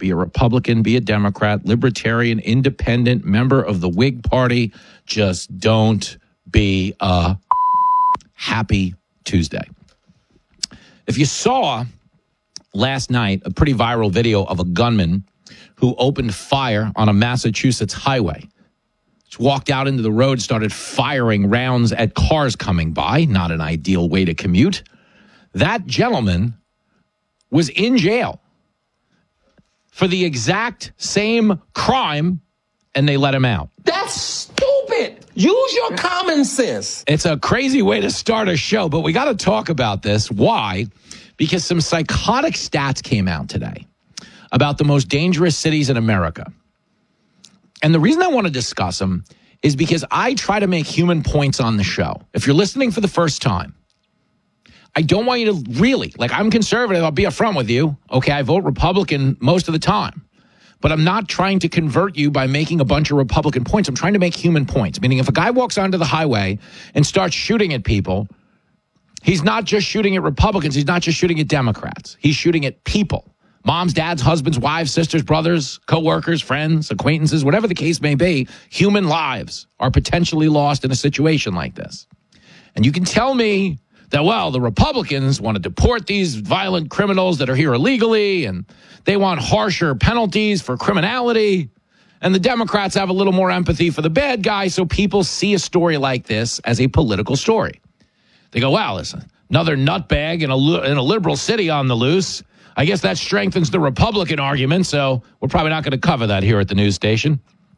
be a Republican, be a Democrat, Libertarian, Independent, member of the Whig Party. Just don't be a happy Tuesday. If you saw last night a pretty viral video of a gunman who opened fire on a Massachusetts highway, just walked out into the road, started firing rounds at cars coming by, not an ideal way to commute. That gentleman was in jail for the exact same crime, and they let him out. That's stupid. Use your common sense. It's a crazy way to start a show, but we got to talk about this. Why? Because some psychotic stats came out today about the most dangerous cities in America. And the reason I want to discuss them is because I try to make human points on the show. If you're listening for the first time, I don't want you to really, I'm conservative, I'll be upfront with you. Okay, I vote Republican most of the time. But I'm not trying to convert you by making a bunch of Republican points. I'm trying to make human points, meaning if a guy walks onto the highway and starts shooting at people, he's not just shooting at Republicans. He's not just shooting at Democrats. He's shooting at people. Moms, dads, husbands, wives, sisters, brothers, coworkers, friends, acquaintances, whatever the case may be, human lives are potentially lost in a situation like this. And you can tell me that, well, the Republicans want to deport these violent criminals that are here illegally, and they want harsher penalties for criminality, and the Democrats have a little more empathy for the bad guy, so people see a story like this as a political story. They go, wow, listen, another nutbag in a liberal city on the loose. I guess that strengthens the Republican argument, so we're probably not going to cover that here at the news station.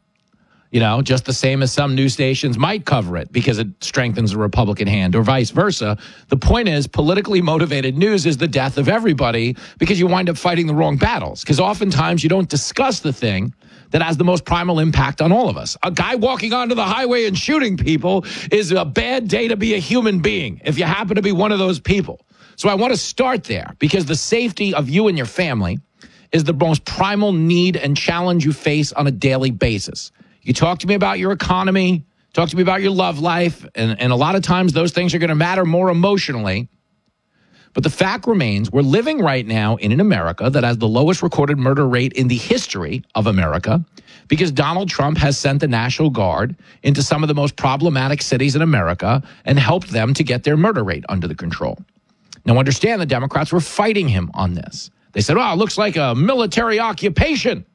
You know, just the same as some news stations might cover it because it strengthens the Republican hand or vice versa. The point is, politically motivated news is the death of everybody because you wind up fighting the wrong battles. Because oftentimes you don't discuss the thing that has the most primal impact on all of us. A guy walking onto the highway and shooting people is a bad day to be a human being if you happen to be one of those people. So I want to start there because the safety of you and your family is the most primal need and challenge you face on a daily basis. You talk to me about your economy, talk to me about your love life, and a lot of times those things are going to matter more emotionally. But the fact remains, we're living right now in an America that has the lowest recorded murder rate in the history of America because Donald Trump has sent the National Guard into some of the most problematic cities in America and helped them to get their murder rate under the control. Now, understand the Democrats were fighting him on this. They said, it looks like a military occupation.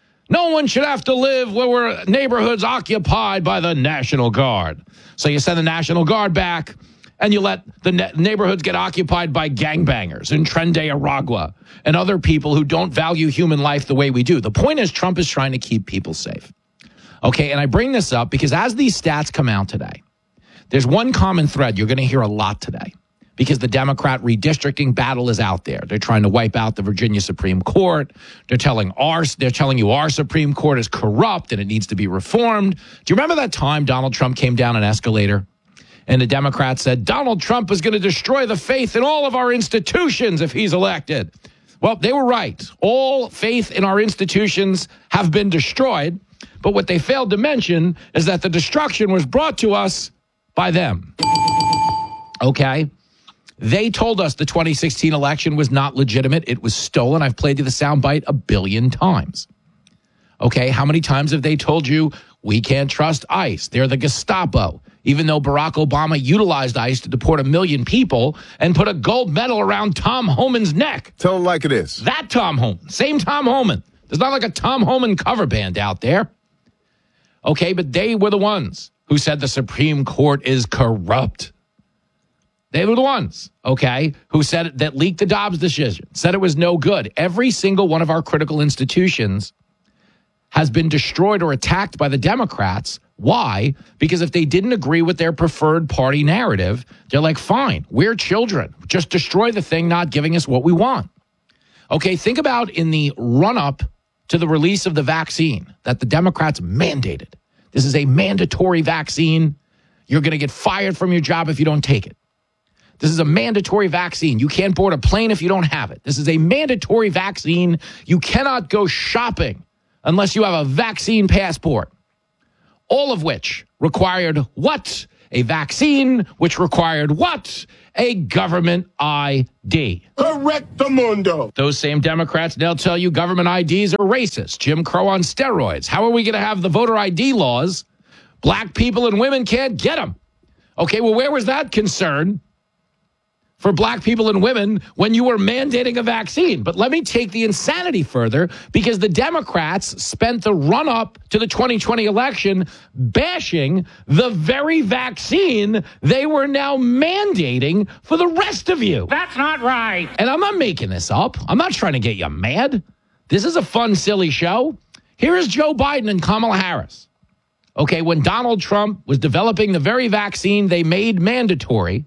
No one should have to live where neighborhoods occupied by the National Guard. So you send the National Guard back, and you let the neighborhoods get occupied by gangbangers and Tren de Aragua and other people who don't value human life the way we do. The point is Trump is trying to keep people safe. Okay, and I bring this up because as these stats come out today, there's one common thread you're going to hear a lot today. Because the Democrat redistricting battle is out there. They're trying to wipe out the Virginia Supreme Court. They're telling you our Supreme Court is corrupt and it needs to be reformed. Do you remember that time Donald Trump came down an escalator and the Democrats said, Donald Trump is going to destroy the faith in all of our institutions if he's elected? Well, they were right. All faith in our institutions have been destroyed. But what they failed to mention is that the destruction was brought to us by them. Okay? They told us the 2016 election was not legitimate. It was stolen. I've played you the soundbite 1 billion times. Okay, how many times have they told you we can't trust ICE? They're the Gestapo. Even though Barack Obama utilized ICE to deport 1 million people and put a gold medal around Tom Homan's neck. Tell him like it is. That Tom Homan. Same Tom Homan. There's not like a Tom Homan cover band out there. Okay, but they were the ones who said the Supreme Court is corrupt. They were the ones, okay, who said that leaked the Dobbs decision, said it was no good. Every single one of our critical institutions has been destroyed or attacked by the Democrats. Why? Because if they didn't agree with their preferred party narrative, they're like, fine, we're children. Just destroy the thing, not giving us what we want. Okay, think about in the run-up to the release of the vaccine that the Democrats mandated. This is a mandatory vaccine. You're going to get fired from your job if you don't take it. This is a mandatory vaccine. You can't board a plane if you don't have it. This is a mandatory vaccine. You cannot go shopping unless you have a vaccine passport. All of which required what? a vaccine which required what? A government ID. Correctamundo. Those same Democrats, they'll tell you government IDs are racist, Jim Crow on steroids. How are we going to have the voter ID laws? Black people and women can't get them. Okay, well, where was that concern for black people and women when you were mandating a vaccine? But let me take the insanity further, because the Democrats spent the run-up to the 2020 election bashing the very vaccine they were now mandating for the rest of you. That's not right. And I'm not making this up. I'm not trying to get you mad. This is a fun, silly show. Here is Joe Biden and Kamala Harris. Okay, when Donald Trump was developing the very vaccine they made mandatory,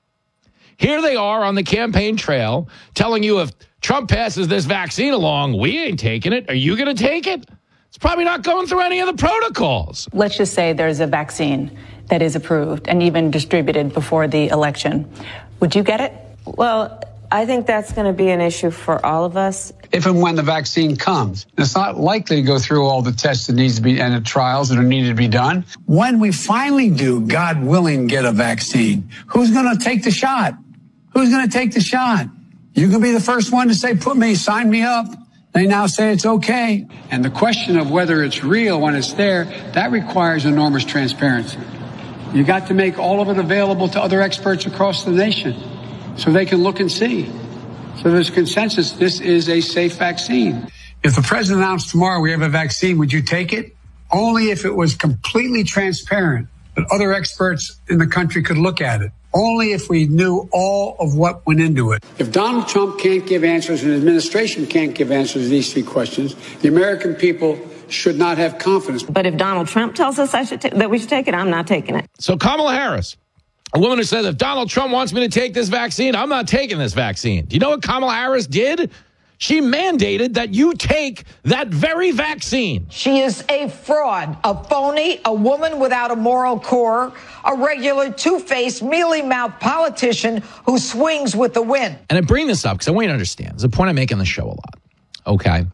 here they are on the campaign trail telling you if Trump passes this vaccine along, we ain't taking it. Are you going to take it? It's probably not going through any of the protocols. Let's just say there's a vaccine that is approved and even distributed before the election. Would you get it? Well, I think that's going to be an issue for all of us. If and when the vaccine comes, it's not likely to go through all the tests that needs to be and the trials that are needed to be done. When we finally do, God willing, get a vaccine, who's going to take the shot? Who's going to take the shot? You can be the first one to say, sign me up. They now say it's okay. And the question of whether it's real when it's there, that requires enormous transparency. You got to make all of it available to other experts across the nation so they can look and see. So there's consensus, this is a safe vaccine. If the president announced tomorrow we have a vaccine, would you take it? Only if it was completely transparent, that other experts in the country could look at it. Only if we knew all of what went into it. If Donald Trump can't give answers and the administration can't give answers to these three questions, the American people should not have confidence. But if Donald Trump tells us that we should take it, I'm not taking it. So Kamala Harris, a woman who says, if Donald Trump wants me to take this vaccine, I'm not taking this vaccine. Do you know what Kamala Harris did? She mandated that you take that very vaccine. She is a fraud, a phony, a woman without a moral core, a regular two-faced, mealy-mouthed politician who swings with the wind. And I bring this up because I want you to understand. It's a point I make on the show a lot. Okay?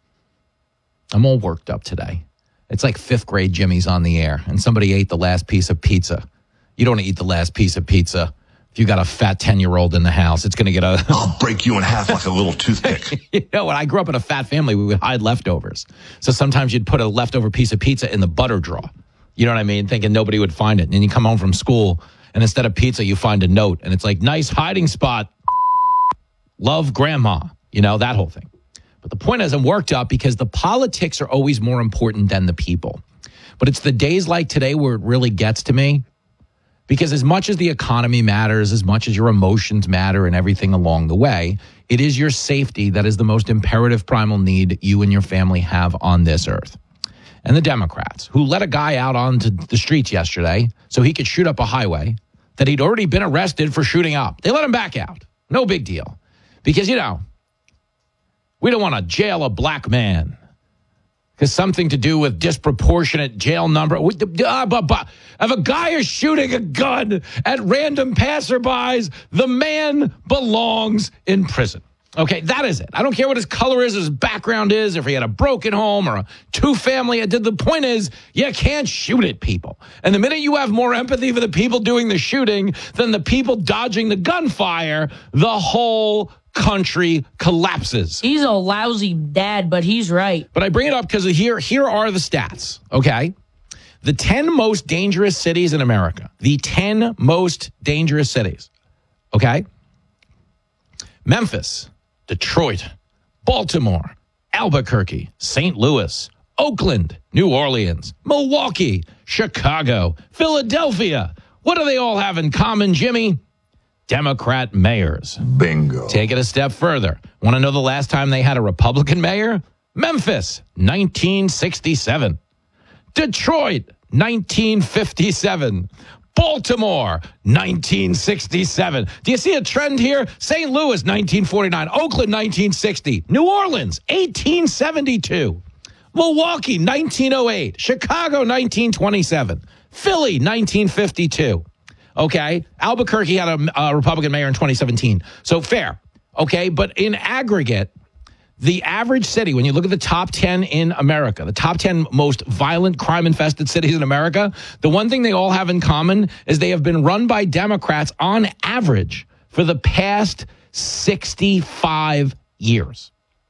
I'm all worked up today. It's like fifth grade Jimmy's on the air, and somebody ate the last piece of pizza. You don't eat the last piece of pizza. If you got a fat 10-year-old in the house, it's going to get a... I'll break you in half like a little toothpick. You know, when I grew up in a fat family, we would hide leftovers. So sometimes you'd put a leftover piece of pizza in the butter drawer. You know what I mean? Thinking nobody would find it. And then you come home from school, and instead of pizza, you find a note. And it's like, nice hiding spot. Love, Grandma. You know, that whole thing. But the point is, I'm worked up because the politics are always more important than the people. But it's the days like today where it really gets to me. Because as much as the economy matters, as much as your emotions matter and everything along the way, it is your safety that is the most imperative primal need you and your family have on this earth. And the Democrats, who let a guy out onto the streets yesterday so he could shoot up a highway that he'd already been arrested for shooting up. They let him back out. No big deal. Because, you know, we don't want to jail a black man. Because something to do with disproportionate jail number. If a guy is shooting a gun at random passerbys, the man belongs in prison. Okay, that is it. I don't care what his color is, his background is, if he had a broken home or a two-family. The point is, you can't shoot at people. And the minute you have more empathy for the people doing the shooting than the people dodging the gunfire, the whole country collapses. He's a lousy dad, but he's right. But I bring it up because here are the stats, okay? The 10 most dangerous cities in America. The 10 most dangerous cities, okay? Memphis, Detroit, Baltimore, Albuquerque, St. Louis, Oakland, New Orleans, Milwaukee, Chicago, Philadelphia. What do they all have in common, Jimmy? Democrat mayors. Bingo. Take it a step further. Want to know the last time they had a Republican mayor? Memphis, 1967. Detroit, 1957. Baltimore, 1967. Do you see a trend here? St. Louis, 1949. Oakland, 1960. New Orleans, 1872. Milwaukee, 1908. Chicago, 1927. Philly, 1952. Okay, Albuquerque had a Republican mayor in 2017. So fair, okay? But in aggregate, The average city, when you look at the top 10 in America, the top 10 most violent, crime-infested cities in America, the one thing they all have in common is they have been run by Democrats on average for the past 65 years.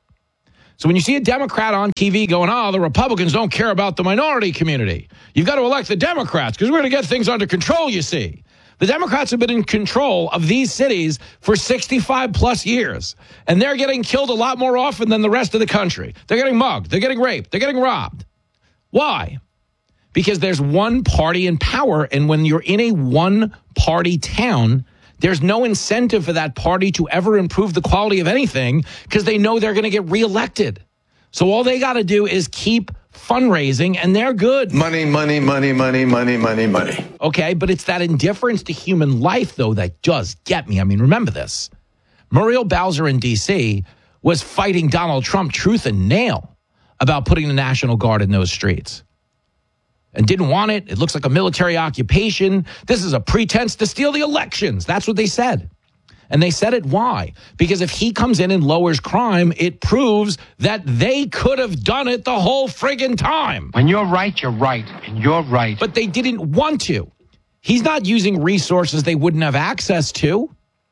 So when you see a Democrat on TV going, oh, the Republicans don't care about the minority community, you've got to elect the Democrats because we're going to get things under control, you see. The Democrats have been in control of these cities for 65 plus years, and they're getting killed a lot more often than the rest of the country. They're getting mugged. They're getting raped. They're getting robbed. Why? Because there's one party in power, and when you're in a one-party town, there's no incentive for that party to ever improve the quality of anything because they know they're going to get reelected. So all they got to do is keep fundraising, and they're good. Money, money, money, money, money, money, money. Okay, but it's that indifference to human life, though, that does get me. I mean, remember this. Muriel Bowser in D.C. was fighting Donald Trump tooth and nail about putting the National Guard in those streets and didn't want it. It looks like a military occupation. This is a pretense to steal the elections. That's what they said. And they said it why? Because if he comes in and lowers crime, it proves that they could have done it the whole friggin' time. When you're right, you're right. And you're right. But they didn't want to. He's not using resources they wouldn't have access to.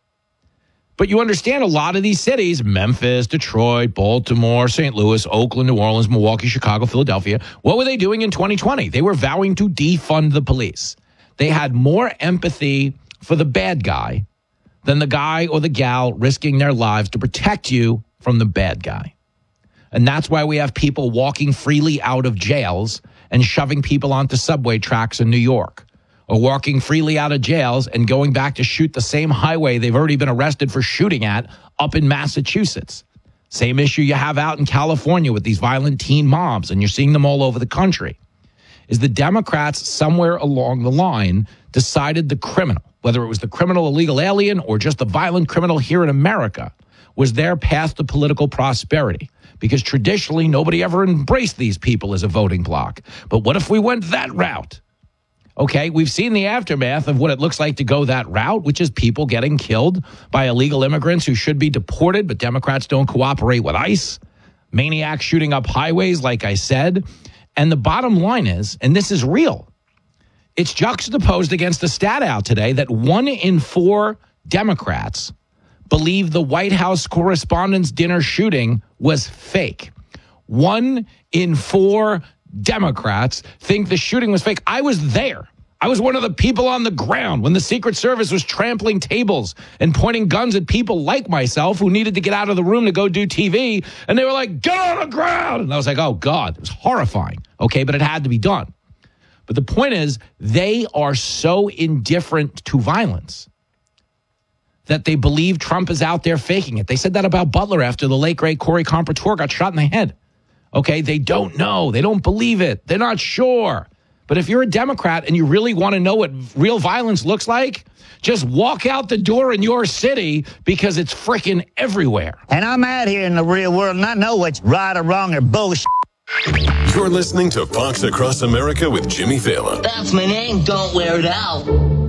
But you understand a lot of these cities, Memphis, Detroit, Baltimore, St. Louis, Oakland, New Orleans, Milwaukee, Chicago, Philadelphia, what were they doing in 2020? They were vowing to defund the police. They had more empathy for the bad guy than the guy or the gal risking their lives to protect you from the bad guy. And that's why we have people walking freely out of jails and shoving people onto subway tracks in New York, or walking freely out of jails and going back to shoot the same highway they've already been arrested for shooting at up in Massachusetts. Same issue you have out in California with these violent teen mobs, and you're seeing them all over the country, is the Democrats somewhere along the line decided the criminal, whether it was the criminal illegal alien or just the violent criminal here in America, was their path to political prosperity. Because traditionally, nobody ever embraced these people as a voting bloc. But what if we went that route? Okay, we've seen the aftermath of what it looks like to go that route, which is people getting killed by illegal immigrants who should be deported, but Democrats don't cooperate with ICE. Maniacs shooting up highways, like I said. And the bottom line is, and this is real, it's juxtaposed against the stat out today that 1 in 4 Democrats believe the White House Correspondents' Dinner shooting was fake. 1 in 4 Democrats think the shooting was fake. I was there. I was one of the people on the ground when the Secret Service was trampling tables and pointing guns at people like myself who needed to get out of the room to go do TV. And they were like, get on the ground. And I was like, oh, God, it was horrifying. Okay, but it had to be done. But the point is, they are so indifferent to violence that they believe Trump is out there faking it. They said that about Butler after the late, great Corey Comprator got shot in the head. Okay, they don't know. They don't believe it. They're not sure. But if you're a Democrat and you really want to know what real violence looks like, just walk out the door in your city because it's frickin' everywhere. And I'm out here in the real world and I know what's right or wrong or bullshit. You're listening to Fox Across America with Jimmy Fallon. That's my name. Don't wear it out.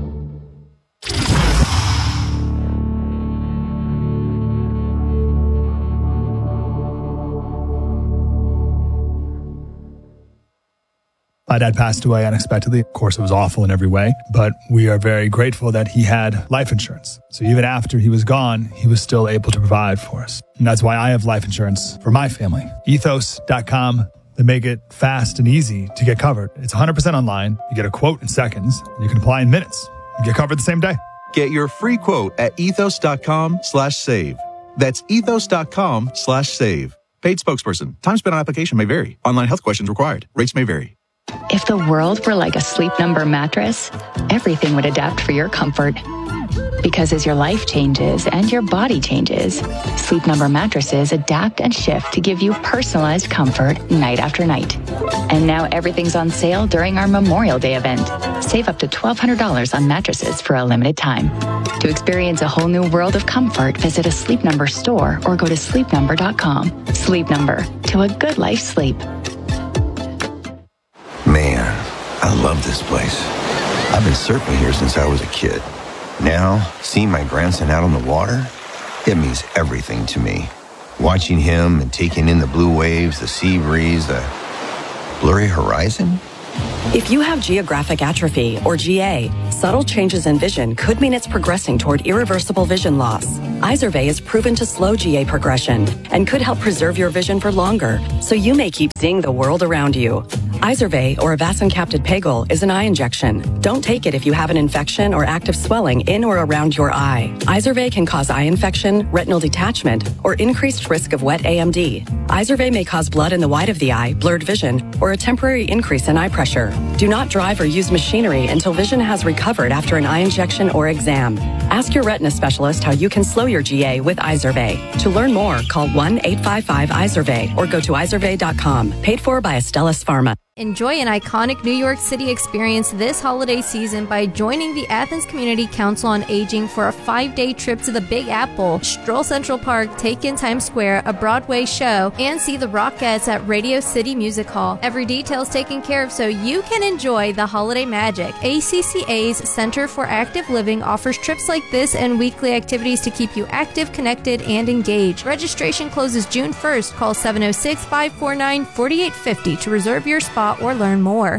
My dad passed away unexpectedly. Of course, it was awful in every way, but we are very grateful that he had life insurance. So even after he was gone, he was still able to provide for us. And that's why I have life insurance for my family. Ethos.com. They make it fast and easy to get covered. It's 100% online. You get a quote in seconds. And you can apply in minutes. You get covered the same day. Get your free quote at ethos.com/save. That's ethos.com/save. Paid spokesperson. Time spent on application may vary. Online health questions required. Rates may vary. If the world were like a Sleep Number mattress, everything would adapt for your comfort. Because as your life changes and your body changes, Sleep Number mattresses adapt and shift to give you personalized comfort night after night. And now everything's on sale during our Memorial Day event. Save up to $1,200 on mattresses for a limited time. To experience a whole new world of comfort, visit a Sleep Number store or go to sleepnumber.com. Sleep Number, to a good life sleep. Man, I love this place. I've been surfing here since I was a kid. Now, seeing my grandson out on the water, it means everything to me. Watching him and taking in the blue waves, the sea breeze, the blurry horizon? If you have geographic atrophy, or GA, subtle changes in vision could mean it's progressing toward irreversible vision loss. Izervay is proven to slow GA progression and could help preserve your vision for longer, so you may keep seeing the world around you. Izervay, or avacincaptad pegol, is an eye injection. Don't take it if you have an infection or active swelling in or around your eye. Izervay can cause eye infection, retinal detachment, or increased risk of wet AMD. Izervay may cause blood in the white of the eye, blurred vision, or a temporary increase in eye pressure. Do not drive or use machinery until vision has recovered after an eye injection or exam. Ask your retina specialist how you can slow your GA with Izervay. To learn more, call 1-855-IZERVAY or go to izervay.com. Paid for by Astellas Pharma. Enjoy an iconic New York City experience this holiday season by joining the Athens Community Council on Aging for a 5-day trip to the Big Apple, stroll Central Park, take in Times Square, a Broadway show, and see the Rockettes at Radio City Music Hall. Every detail is taken care of so you can enjoy the holiday magic. ACCA's Center for Active Living offers trips like this and weekly activities to keep you active, connected, and engaged. Registration closes June 1st. Call 706-549-4850 to reserve your spot or learn more.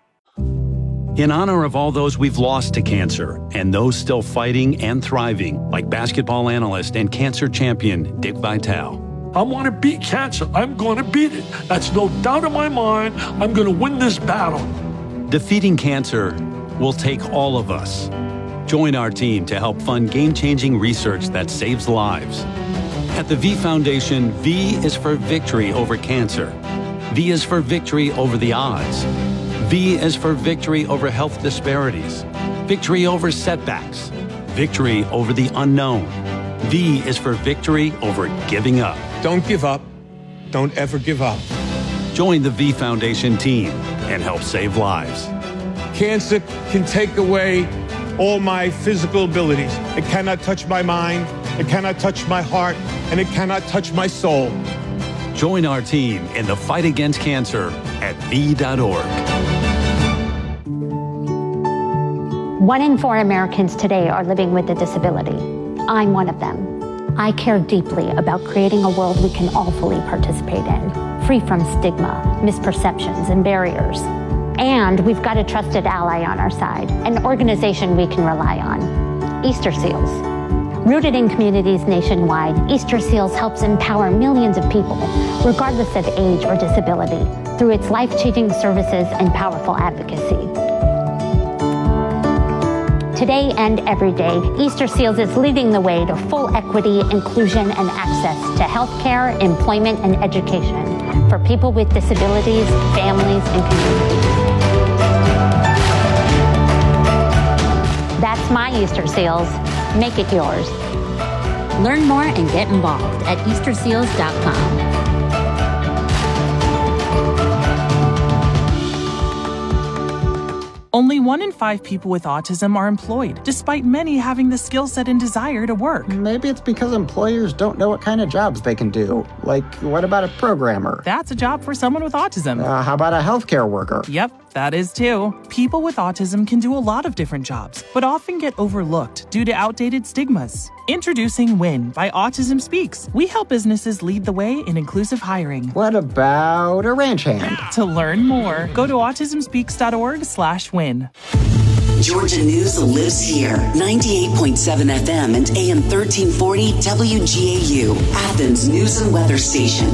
In honor of all those we've lost to cancer and those still fighting and thriving, like basketball analyst and cancer champion Dick Vitale. I want to beat cancer. I'm going to beat it. That's no doubt in my mind. I'm going to win this battle. Defeating cancer will take all of us. Join our team to help fund game-changing research that saves lives. At the V Foundation, V is for victory over cancer. V is for victory over the odds. V is for victory over health disparities, victory over setbacks, victory over the unknown. V is for victory over giving up. Don't give up. Don't ever give up. Join the V Foundation team and help save lives. Cancer can take away all my physical abilities. It cannot touch my mind, it cannot touch my heart, and it cannot touch my soul. Join our team in the fight against cancer at V.org. 1 in 4 Americans today are living with a disability. I'm one of them. I care deeply about creating a world we can all fully participate in, free from stigma, misperceptions, and barriers. And we've got a trusted ally on our side, an organization we can rely on, Easter Seals. Rooted in communities nationwide, Easter Seals helps empower millions of people, regardless of age or disability, through its life-changing services and powerful advocacy. Today and every day, Easter Seals is leading the way to full equity, inclusion, and access to healthcare, employment, and education for people with disabilities, families, and communities. That's my Easter Seals. Make it yours. Learn more and get involved at EasterSeals.com. Only 1 in 5 people with autism are employed, despite many having the skill set and desire to work. Maybe it's because employers don't know what kind of jobs they can do. Like, what about a programmer? That's a job for someone with autism. How about a healthcare worker? Yep, that is too. People with autism can do a lot of different jobs, but often get overlooked due to outdated stigmas. Introducing WIN by Autism Speaks. We help businesses lead the way in inclusive hiring. What about a ranch hand? To learn more, go to autismspeaks.org/win. Georgia News lives here. 98.7 FM and AM 1340 WGAU, Athens News and Weather Station.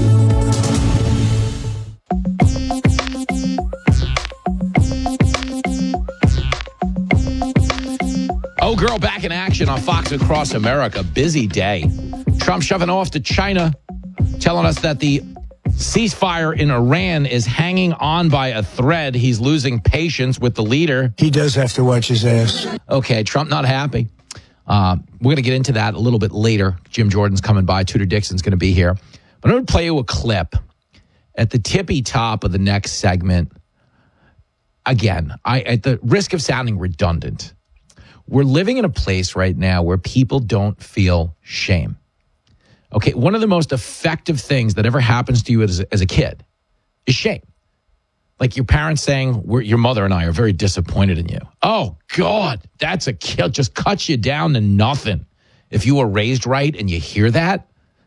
Oh, girl, back in action on Fox Across America. Busy day. Trump shoving off to China, telling us that the ceasefire in Iran is hanging on by a thread. He's losing patience with the leader. He does have to watch his ass. Okay, Trump not happy. We're going to get into that a little bit later. Jim Jordan's coming by. Tudor Dixon's going to be here. But I'm going to play you a clip at the tippy top of the next segment. Again, at the risk of sounding redundant, we're living in a place right now where people don't feel shame. Okay, one of the most effective things that ever happens to you as a kid is shame. Like your parents saying, your mother and I are very disappointed in you. Oh, God, that's a kill. Just cuts you down to nothing. If you were raised right and you hear that,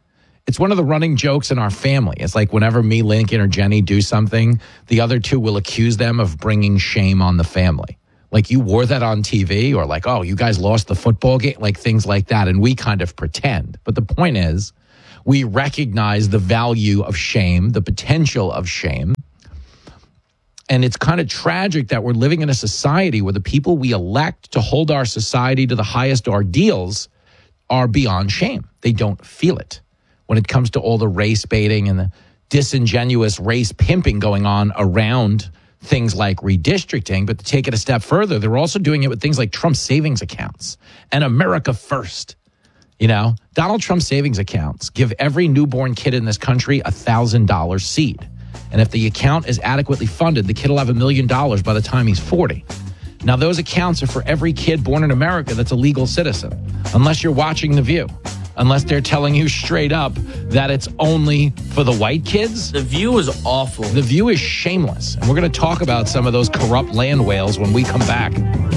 It's one of the running jokes in our family. It's like whenever me, Lincoln, or Jenny do something, the other two will accuse them of bringing shame on the family. Like, you wore that on TV, or like, oh, you guys lost the football game, like things like that. And we kind of pretend. But the point is, we recognize the value of shame, the potential of shame. And it's kind of tragic that we're living in a society where the people we elect to hold our society to the highest ordeals are beyond shame. They don't feel it when it comes to all the race baiting and the disingenuous race pimping going on around things like redistricting. But to take it a step further, they're also doing it with things like Trump savings accounts and America First. You know, Donald Trump savings accounts give every newborn kid in this country $1,000 seed. And if the account is adequately funded, the kid will have $1 million by the time he's 40. Now, those accounts are for every kid born in America that's a legal citizen, unless you're watching The View, unless they're telling you straight up that it's only for the white kids. The View is awful. The View is shameless. And we're going to talk about some of those corrupt land whales when we come back.